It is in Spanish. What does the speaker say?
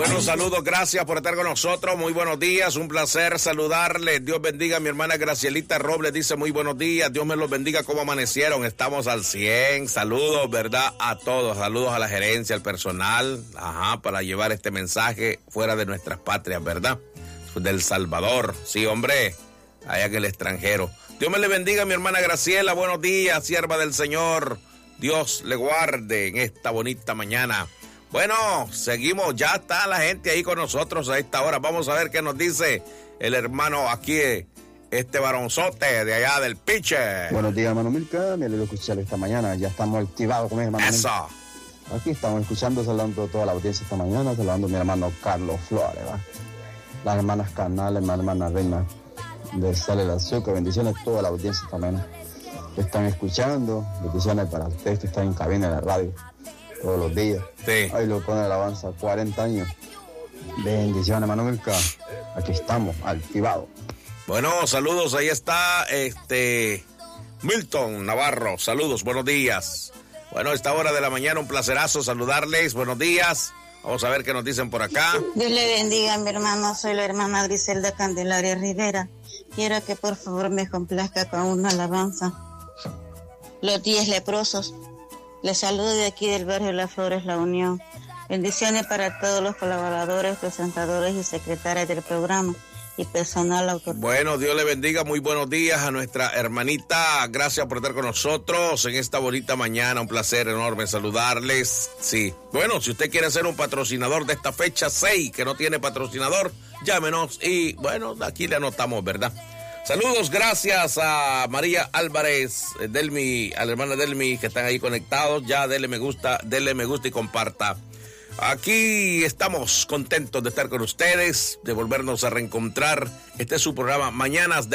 Buenos saludos, gracias por estar con nosotros, muy buenos días, un placer saludarles, Dios bendiga a mi hermana Gracielita Robles, dice muy buenos días, Dios me los bendiga, ¿cómo amanecieron? Estamos al 100, saludos, ¿verdad? A todos, saludos a la gerencia, al personal, para llevar este mensaje fuera de nuestras patrias, ¿verdad? Del Salvador, sí, hombre, allá en el extranjero. Dios me le bendiga a mi hermana Graciela, buenos días, sierva del Señor, Dios le guarde en esta bonita mañana. Bueno, seguimos, ya está la gente ahí con nosotros a esta hora. Vamos a ver qué nos dice el hermano aquí, este varonzote de allá del Piche. Buenos días, hermano Milka, me alegro escucharlo esta mañana. Ya estamos activados con mi hermano. Eso. Aquí estamos escuchando, saludando a toda la audiencia esta mañana, saludando a mi hermano Carlos Flores, ¿va? Las hermanas Canales, mi hermana Reina de Sale el Azúcar, bendiciones a toda la audiencia esta mañana que están escuchando, bendiciones para ustedes que están en cabina de la radio todos los días. Sí. Ahí lo pone alabanza, 40 años. Bendiciones, hermano Milka. Aquí estamos, activados. Bueno, saludos, ahí está Milton Navarro, saludos, buenos días. Bueno, a esta hora de la mañana un placerazo saludarles, buenos días. Vamos a ver qué nos dicen por acá. Dios le bendiga, mi hermano, soy la hermana Griselda Candelaria Rivera. Quiero que por favor me complazca con una alabanza. Los 10 leprosos. Les saludo de aquí del barrio Las Flores, La Unión. Bendiciones para todos los colaboradores, presentadores y secretarias del programa y personal autor. Bueno, Dios le bendiga, muy buenos días a nuestra hermanita. Gracias por estar con nosotros en esta bonita mañana. Un placer enorme saludarles. Sí, bueno, si usted quiere ser un patrocinador de esta fecha 6, que no tiene patrocinador, llámenos y bueno, aquí le anotamos, ¿verdad? Saludos, gracias a María Álvarez, Delmi, a la hermana Delmi, que están ahí conectados. Ya denle me gusta y comparta. Aquí estamos contentos de estar con ustedes, de volvernos a reencontrar. Este es su programa Mañanas de